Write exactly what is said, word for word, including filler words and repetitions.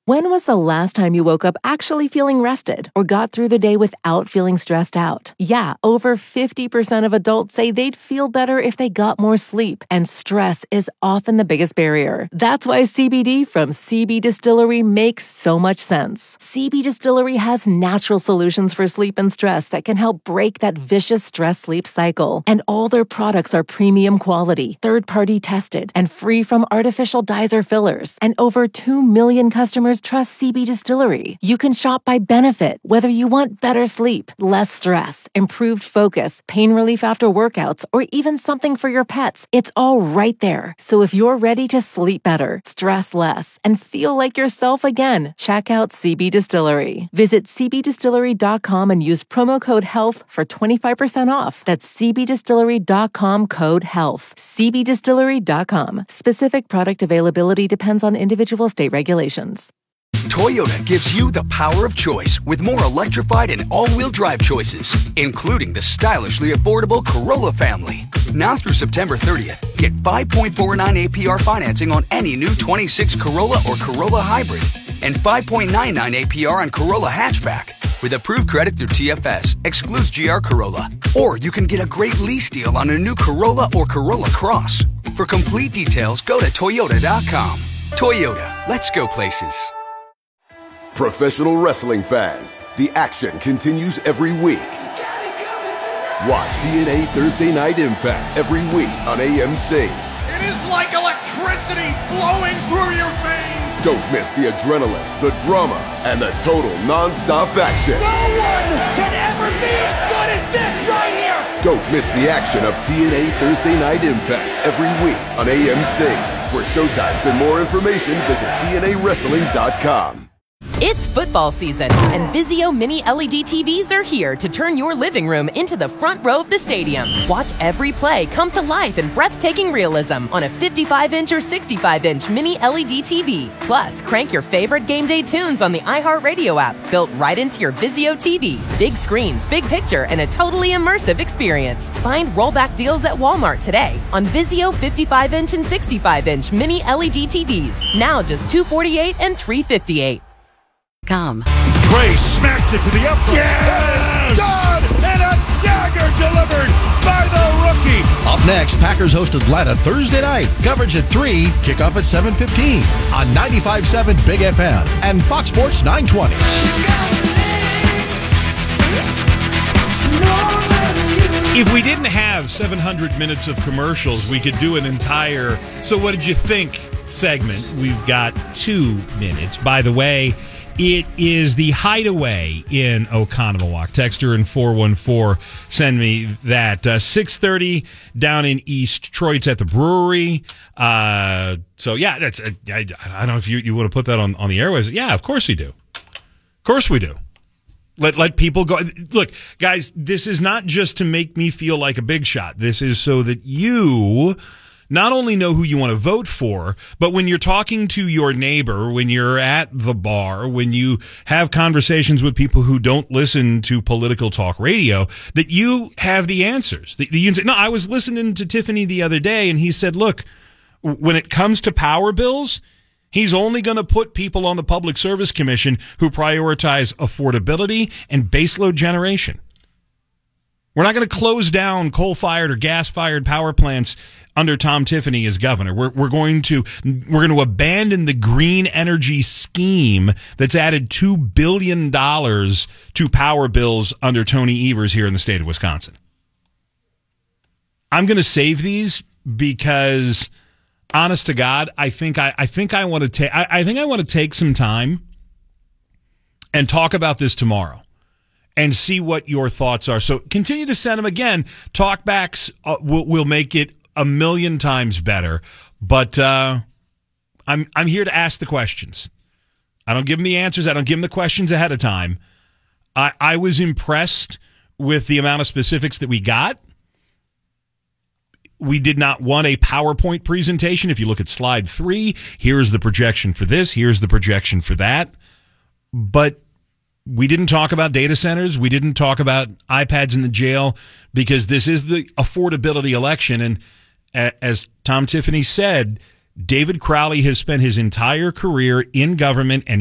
When was the last time you woke up actually feeling rested or got through the day without feeling stressed out? Yeah, over fifty percent of adults say they'd feel better if they got more sleep, and stress is often the biggest barrier. That's why C B D from C B Distillery makes so much sense. C B Distillery has natural solutions for sleep and stress that can help break that vicious stress-sleep cycle. And all their products are premium quality, third-party tested, and free from artificial dyes or fillers. And over two million customers trust C B Distillery. You can shop by benefit, whether you want better sleep, less stress, improved focus, pain relief after workouts, or even something for your pets. It's all right there. So if you're ready to sleep better, stress less, and feel like yourself again, check out C B Distillery. Visit c b distillery dot com and use promo code HEALTH for twenty-five percent off. That's c b distillery dot com code HEALTH. c b distillery dot com. Specific product availability depends on individual state regulations. Toyota gives you the power of choice with more electrified and all-wheel drive choices, including the stylishly affordable Corolla family. Now through September thirtieth, get five point four nine A P R financing on any new twenty-six Corolla or Corolla Hybrid and five point nine nine A P R on Corolla Hatchback. With approved credit through T F S, excludes G R Corolla. Or you can get a great lease deal on a new Corolla or Corolla Cross. For complete details, go to toyota dot com. Toyota, let's go places. Professional wrestling fans, the action continues every week. Watch T N A Thursday Night Impact every week on A M C. It is like electricity flowing through your veins. Don't miss the adrenaline, the drama, and the total non-stop action. No one can ever be as good as this right here. Don't miss the action of T N A Thursday Night Impact every week on A M C. For showtimes and more information, visit T N A wrestling dot com. It's football season, and Vizio Mini L E D T Vs are here to turn your living room into the front row of the stadium. Watch every play come to life in breathtaking realism on a fifty-five inch or sixty-five inch Mini L E D T V. Plus, crank your favorite game day tunes on the iHeartRadio app, built right into your Vizio T V. Big screens, big picture, and a totally immersive experience. Find rollback deals at Walmart today on Vizio fifty-five inch and sixty-five inch Mini L E D T Vs. Now just two hundred forty-eight dollars and three hundred fifty-eight dollars. Come. Trey smacks it to the upright. Yes! Done! And a dagger delivered by the rookie. Up next, Packers host Atlanta Thursday night. Coverage at three, kickoff at seven fifteen on ninety-five point seven Big F M and Fox Sports nine twenty. If we didn't have seven hundred minutes of commercials, we could do an entire "So What Did You Think?" segment. We've got two minutes. By the way, it is the Hideaway in Oconomowoc. Texter in four one four, send me that. Uh, six thirty down in East Troy. It's at the brewery. Uh, so, yeah, that's. Uh, I, I don't know if you, you want to put that on, on the airways. Yeah, of course we do. Of course we do. Let let people go. Look, guys, this is not just to make me feel like a big shot. This is so that you not only know who you want to vote for, but when you're talking to your neighbor, when you're at the bar, when you have conversations with people who don't listen to political talk radio, that you have the answers. That you can say, no, I was listening to Tiffany the other day, and he said, look, when it comes to power bills, he's only going to put people on the Public Service Commission who prioritize affordability and baseload generation. We're not going to close down coal-fired or gas-fired power plants under Tom Tiffany as governor. We're we're going to we're going to abandon the green energy scheme that's added two billion dollars to power bills under Tony Evers here in the state of Wisconsin. I'm going to save these because, honest to God, I think I, I think I want to take I, I think I want to take some time and talk about this tomorrow and see what your thoughts are. So continue to send them again. Talkbacks uh, will will make it a million times better. But uh, I'm I'm here to ask the questions. I don't give them the answers. I don't give them the questions ahead of time. I, I was impressed with the amount of specifics that we got. We did not want a PowerPoint presentation. If you look at slide three, here's the projection for this, here's the projection for that. But we didn't talk about data centers. We didn't talk about iPads in the jail because this is the affordability election. And as Tom Tiffany said, David Crowley has spent his entire career in government and